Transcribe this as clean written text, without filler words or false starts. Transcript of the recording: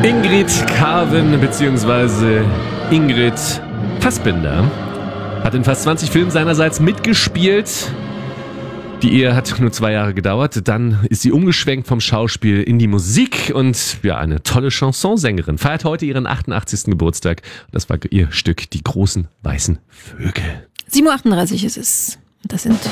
Ingrid Carven bzw. Ingrid Fassbinder hat in fast 20 Filmen seinerseits mitgespielt. Die Ehe hat nur 2 Jahre gedauert. Dann ist sie umgeschwenkt vom Schauspiel in die Musik und ja, eine tolle Chansonsängerin. Feiert heute ihren 88. Geburtstag. Das war ihr Stück Die großen weißen Vögel. 7.38 Uhr ist es. Das sind